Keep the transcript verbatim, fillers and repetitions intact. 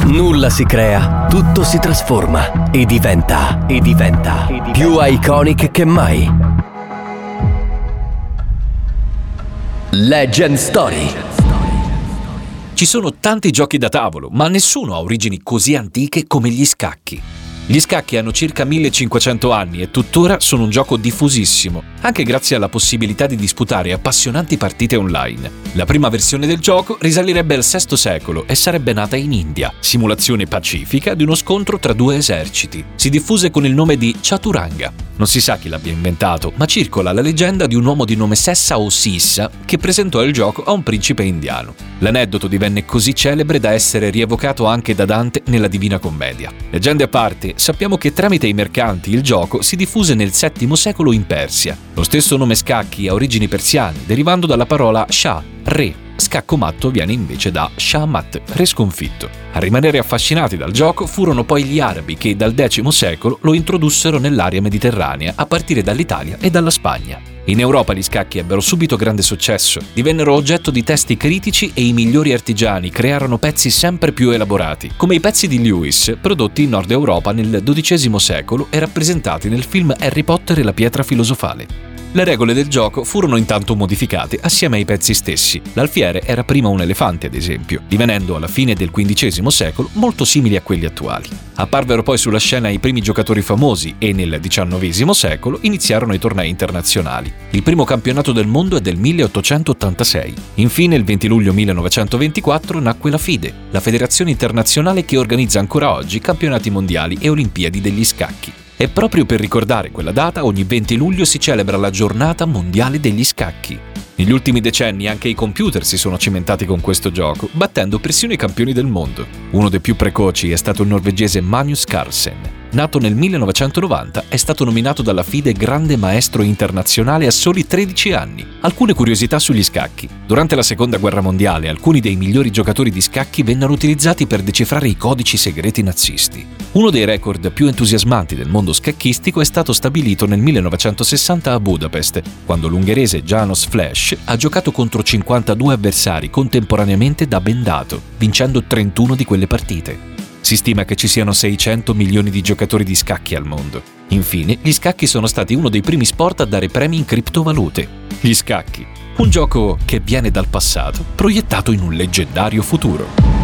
Nulla si crea, tutto si trasforma e diventa, e diventa, e diventa più iconic che mai. Legend Story. Ci sono tanti giochi da tavolo, ma nessuno ha origini così antiche come gli scacchi. Gli scacchi hanno circa millecinquecento anni e tuttora sono un gioco diffusissimo, anche grazie alla possibilità di disputare appassionanti partite online. La prima versione del gioco risalirebbe al sesto secolo e sarebbe nata in India, simulazione pacifica di uno scontro tra due eserciti. Si diffuse con il nome di Chaturanga. Non si sa chi l'abbia inventato, ma circola la leggenda di un uomo di nome Sessa o Sissa che presentò il gioco a un principe indiano. L'aneddoto divenne così celebre da essere rievocato anche da Dante nella Divina Commedia. Leggende a parte, sappiamo che tramite i mercanti il gioco si diffuse nel settimo secolo in Persia. Lo stesso nome scacchi ha origini persiane, derivando dalla parola Shah, re. Scacco matto viene invece da Shahmat, re sconfitto. A rimanere affascinati dal gioco furono poi gli arabi che dal decimo secolo lo introdussero nell'area mediterranea a partire dall'Italia e dalla Spagna. In Europa gli scacchi ebbero subito grande successo, divennero oggetto di testi critici e i migliori artigiani crearono pezzi sempre più elaborati, come i pezzi di Lewis prodotti in Nord Europa nel dodicesimo secolo e rappresentati nel film Harry Potter e la pietra filosofale. Le regole del gioco furono intanto modificate assieme ai pezzi stessi. L'alfiere era prima un elefante, ad esempio, divenendo alla fine del quindicesimo secolo molto simili a quelli attuali. Apparvero poi sulla scena i primi giocatori famosi e nel diciannovesimo secolo iniziarono i tornei internazionali. Il primo campionato del mondo è del milleottocentottantasei. Infine, il venti luglio millenovecentoventiquattro nacque la FIDE, la federazione internazionale che organizza ancora oggi campionati mondiali e olimpiadi degli scacchi. E proprio per ricordare quella data, ogni venti luglio si celebra la Giornata Mondiale degli Scacchi. Negli ultimi decenni anche i computer si sono cimentati con questo gioco, battendo persino i campioni del mondo. Uno dei più precoci è stato il norvegese Magnus Carlsen. Nato nel millenovecentonovanta, è stato nominato dalla FIDE Grande Maestro Internazionale a soli tredici anni. Alcune curiosità sugli scacchi. Durante la Seconda Guerra Mondiale, alcuni dei migliori giocatori di scacchi vennero utilizzati per decifrare i codici segreti nazisti. Uno dei record più entusiasmanti del mondo scacchistico è stato stabilito nel millenovecentosessanta a Budapest, quando l'ungherese János Flash ha giocato contro cinquantadue avversari contemporaneamente da bendato, vincendo trentuno di quelle partite. Si stima che ci siano seicento milioni di giocatori di scacchi al mondo. Infine, gli scacchi sono stati uno dei primi sport a dare premi in criptovalute. Gli scacchi, un gioco che viene dal passato, proiettato in un leggendario futuro.